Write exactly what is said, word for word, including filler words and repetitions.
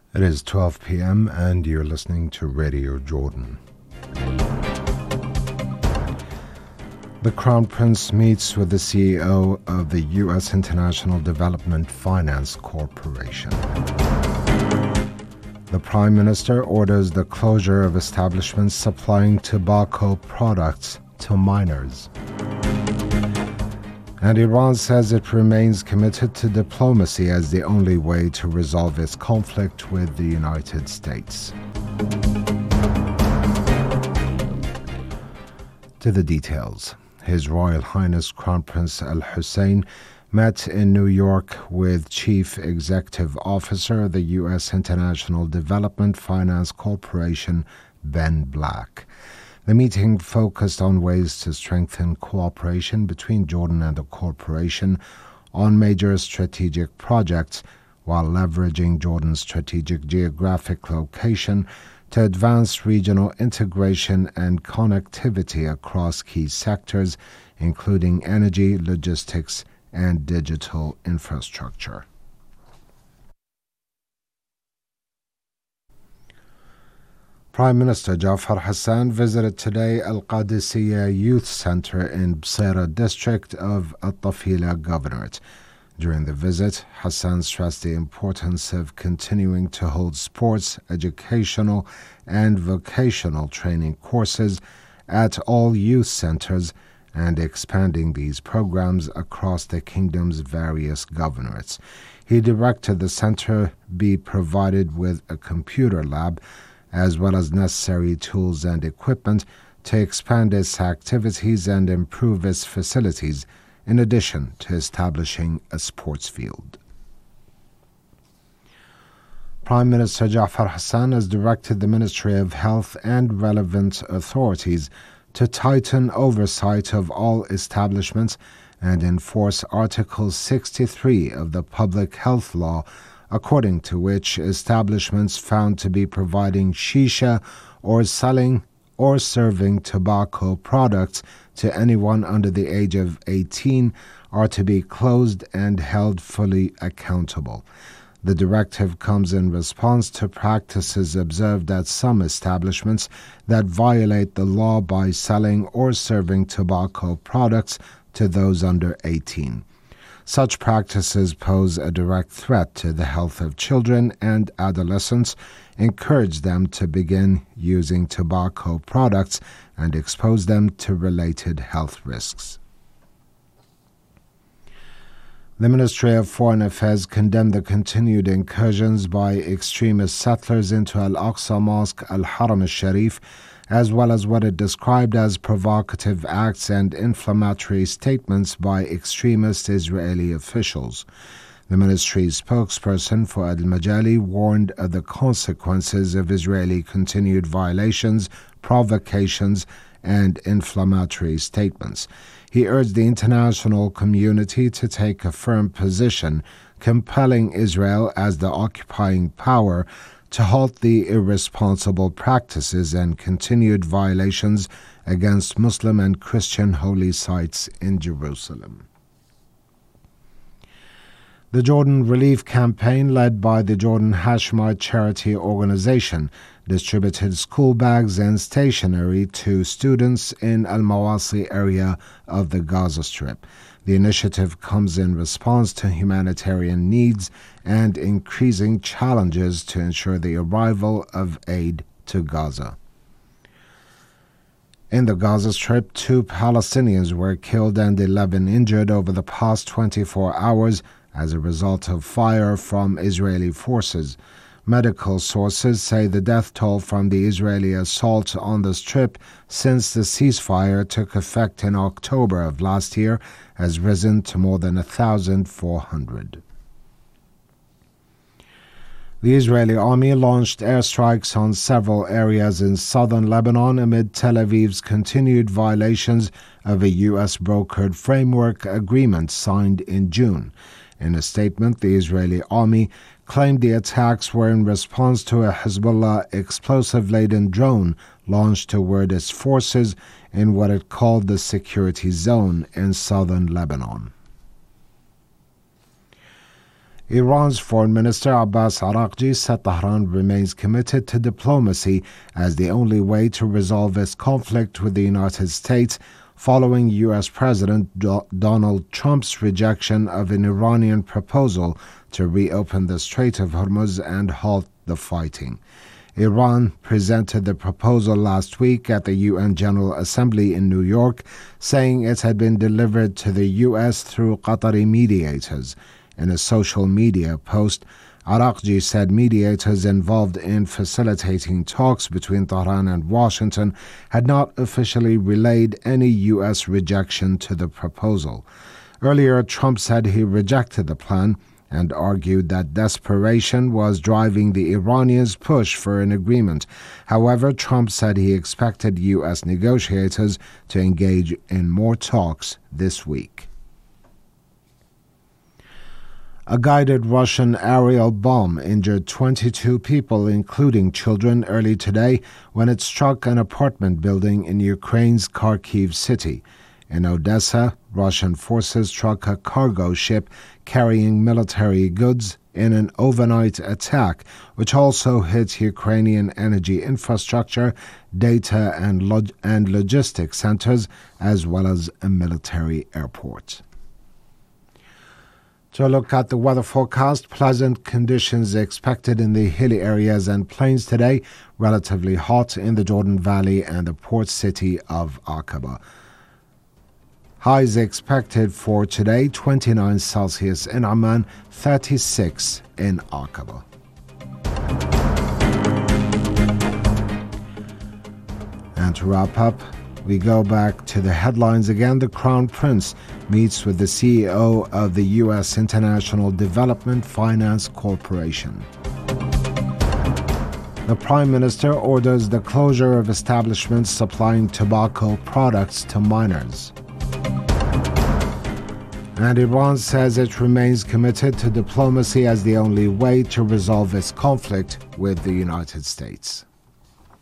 It is twelve p.m. and you're listening to Radio Jordan. The Crown Prince meets with the C E O of the U S International Development Finance Corporation. The Prime Minister orders the closure of establishments supplying tobacco products to minors. And Iran says it remains committed to diplomacy as the only way to resolve its conflict with the United States. To the details. His Royal Highness Crown Prince Al Hussein met in New York with Chief Executive Officer of the U S International Development Finance Corporation, Ben Black. The meeting focused on ways to strengthen cooperation between Jordan and the corporation on major strategic projects while leveraging Jordan's strategic geographic location to advance regional integration and connectivity across key sectors, including energy, logistics, and digital infrastructure. Prime Minister Jafar Hassan visited today Al Qadisiyya Youth Center in Bsera district of Al Tafila Governorate. During the visit, Hassan stressed the importance of continuing to hold sports, educational, and vocational training courses at all youth centers and expanding these programs across the kingdom's various governorates. He directed the center be provided with a computer lab as well as necessary tools and equipment to expand its activities and improve its facilities, in addition to establishing a sports field. Prime Minister Jafar Hassan has directed the Ministry of Health and relevant authorities to tighten oversight of all establishments and enforce Article sixty-three of the Public Health Law, according to which establishments found to be providing shisha or selling or serving tobacco products to anyone under the age of eighteen are to be closed and held fully accountable. The directive comes in response to practices observed at some establishments that violate the law by selling or serving tobacco products to those under eighteen. Such practices pose a direct threat to the health of children and adolescents, encourage them to begin using tobacco products, and expose them to related health risks. The Ministry of Foreign Affairs condemned the continued incursions by extremist settlers into Al-Aqsa Mosque, Al-Haram al-Sharif, as well as what it described as provocative acts and inflammatory statements by extremist Israeli officials. The ministry's spokesperson Fuad al-Majali warned of the consequences of Israeli continued violations, provocations, and inflammatory statements. He urged the international community to take a firm position, compelling Israel as the occupying power to halt the irresponsible practices and continued violations against Muslim and Christian holy sites in Jerusalem. The Jordan Relief Campaign, led by the Jordan Hashemite Charity Organization, distributed school bags and stationery to students in Al-Mawasi area of the Gaza Strip. The initiative comes in response to humanitarian needs and increasing challenges to ensure the arrival of aid to Gaza. In the Gaza Strip, two Palestinians were killed and eleven injured over the past twenty-four hours as a result of fire from Israeli forces. Medical sources say the death toll from the Israeli assault on the Strip since the ceasefire took effect in October of last year has risen to more than one thousand four hundred. The Israeli army launched airstrikes on several areas in southern Lebanon amid Tel Aviv's continued violations of a U S-brokered framework agreement signed in June. In a statement, the Israeli army claimed the attacks were in response to a Hezbollah explosive-laden drone launched toward its forces in what it called the security zone in southern Lebanon. Iran's Foreign Minister Abbas Araghchi said Tehran remains committed to diplomacy as the only way to resolve its conflict with the United States following U S President Do- Donald Trump's rejection of an Iranian proposal to reopen the Strait of Hormuz and halt the fighting. Iran presented the proposal last week at the U N General Assembly in New York, saying it had been delivered to the U S through Qatari mediators. In a social media post, Araghchi said mediators involved in facilitating talks between Tehran and Washington had not officially relayed any U S rejection to the proposal. Earlier, Trump said he rejected the plan and argued that desperation was driving the Iranians' push for an agreement. However, Trump said he expected U S negotiators to engage in more talks this week. A guided Russian aerial bomb injured twenty-two people, including children, early today when it struck an apartment building in Ukraine's Kharkiv city. In Odessa, Russian forces struck a cargo ship carrying military goods in an overnight attack, which also hit Ukrainian energy infrastructure, data and, log- and logistics centers, as well as a military airport. To look at the weather forecast, pleasant conditions expected in the hilly areas and plains today, relatively hot in the Jordan Valley and the port city of Aqaba. Highs expected for today, twenty-nine Celsius in Amman, thirty-six in Aqaba. And to wrap up, we go back to the headlines again. The Crown Prince meets with the C E O of the U S International Development Finance Corporation. The Prime Minister orders the closure of establishments supplying tobacco products to minors. And Iran says it remains committed to diplomacy as the only way to resolve its conflict with the United States.